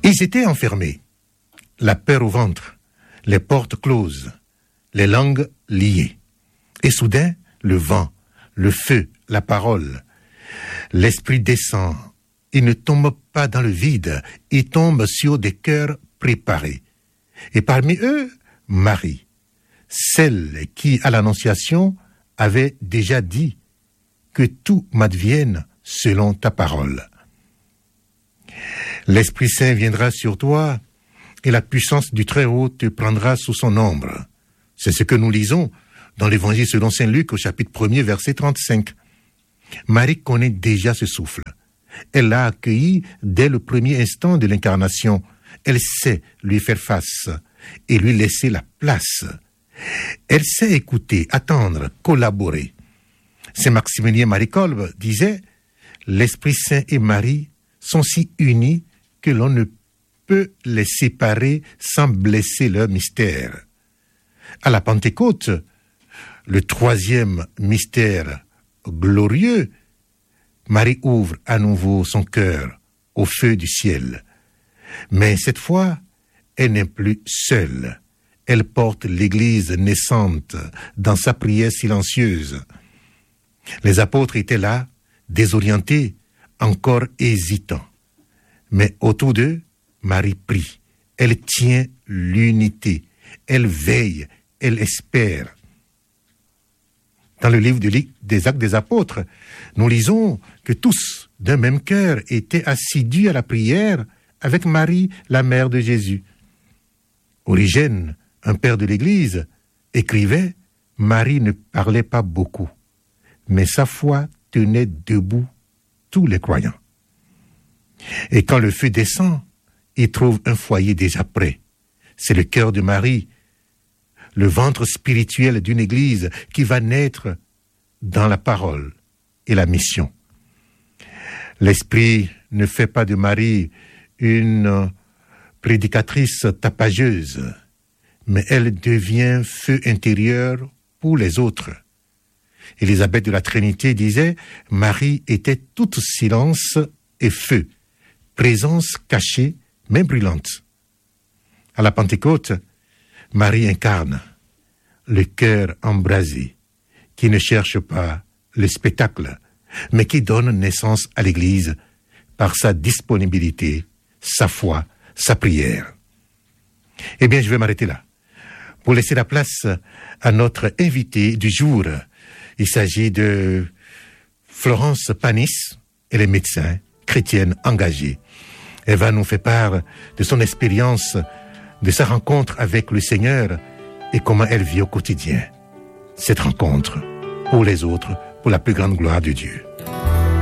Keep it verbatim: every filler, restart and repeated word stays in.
Ils étaient enfermés, la peur au ventre, les portes closes, les langues liées. Et soudain, le vent, le feu, la parole, l'Esprit descend. Il ne tombe pas dans le vide, il tombe sur des cœurs préparés. Et parmi eux, Marie, celle qui, à l'Annonciation, avait déjà dit que tout m'advienne selon ta parole. L'Esprit Saint viendra sur toi et la puissance du Très-Haut te prendra sous son ombre. C'est ce que nous lisons dans l'Évangile selon saint Luc au chapitre premier, verset trente-cinq. Marie connaît déjà ce souffle. Elle l'a accueilli dès le premier instant de l'incarnation. Elle sait lui faire face et lui laisser la place. Elle sait écouter, attendre, collaborer. Saint Maximilien Marie Kolbe disait « L'Esprit Saint et Marie sont si unis que l'on ne peut les séparer sans blesser leur mystère. » À la Pentecôte, le troisième mystère glorieux, Marie ouvre à nouveau son cœur au feu du ciel. Mais cette fois, elle n'est plus seule. Elle porte l'Église naissante dans sa prière silencieuse. Les apôtres étaient là, désorientés, encore hésitants. Mais autour d'eux, Marie prie. Elle tient l'unité. Elle veille. Elle espère. Dans le livre des Actes des Apôtres, nous lisons que tous, d'un même cœur, étaient assidus à la prière avec Marie, la mère de Jésus. Origène, un père de l'Église, écrivait « Marie ne parlait pas beaucoup, mais sa foi tenait debout tous les croyants. » Et quand le feu descend, il trouve un foyer déjà prêt. C'est le cœur de Marie, le ventre spirituel d'une Église qui va naître dans la parole et la mission. L'Esprit ne fait pas de Marie une prédicatrice tapageuse, mais elle devient feu intérieur pour les autres. Élisabeth de la Trinité disait « Marie était toute silence et feu, présence cachée mais brûlante. » À la Pentecôte, Marie incarne le cœur embrasé, qui ne cherche pas le spectacle, mais qui donne naissance à l'Église par sa disponibilité, sa foi, sa prière. Eh bien, je vais m'arrêter là, pour laisser la place à notre invité du jour. Il s'agit de Florence Panis, elle est médecin, chrétienne engagée. Elle va nous faire part de son expérience, de sa rencontre avec le Seigneur et comment elle vit au quotidien cette rencontre pour les autres, pour la plus grande gloire de Dieu.